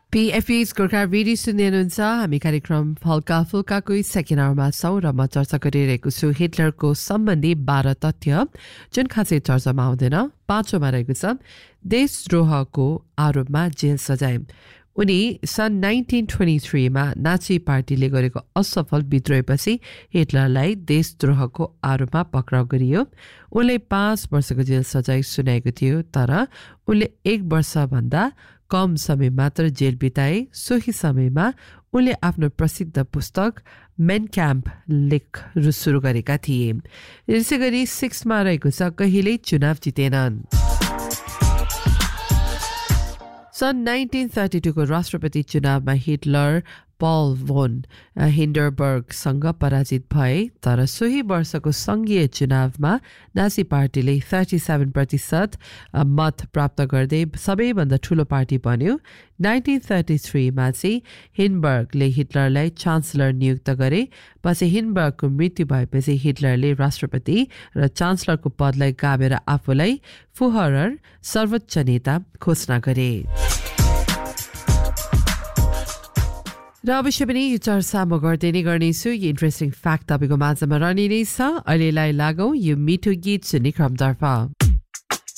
PFP's Gorkha radio सुन्दै हुनुहुन्छ हामी कार्यक्रम हल्का फुल्काको सेकेन्ड आवरमा छौँ र म चर्चा गरिरहेको छु हिटलरको सम्बन्धी 12 तथ्य जुन खासै चर्चामा आउँदैन। पाँचौँमा रहेको छ देशद्रोहको आरोपमा जेल सजाय। उनी सन् 1923 मा नाची पार्टीले गरेको असफल विद्रोहपछि हिटलरलाई देशद्रोहको आरोपमा पक्राउ गरियो। उनले 5 वर्षको जेल सजाय सुनाएको थियो, तर उनले 1 वर्षभन्दा कम समय मात्र जेल बिताए। सोही समयमा उनले आफ्नो प्रसिद्ध पुस्तक मेन क्याम्प लेख सुरु गरेका थिए। यसै गरी 6 मा रहेको छ कहिल्यै चुनाव जितेनन्। सन् 1932 को राष्ट्रपति चुनावमा हिटलर पल भोन हिन्डरबर्गसँग पराजित भए, तर सोही वर्षको सङ्घीय चुनावमा नासी पार्टीले 37% मत प्राप्त गर्दै सबैभन्दा ठुलो पार्टी बन्यो। 1933 मा चाहिँ हिन्डबर्गले हिटलरलाई चान्सलर नियुक्त गरे। पछि हिन्डबर्गको मृत्यु भएपछि हिटलरले राष्ट्रपति र चान्सलरको पदलाई गाभेर आफूलाई फुहरर सर्वोच्च नेता घोषणा गरे। र अवश्य पनि यो चर्चा म गर्दै नै गर्नेछु। यो इन्ट्रेस्टिङ फ्याक्ट तपाईँको माझमा रहने नै छ। अहिलेलाई लागौँ यो मिठो गीत सुन्ने क्रमतर्फ।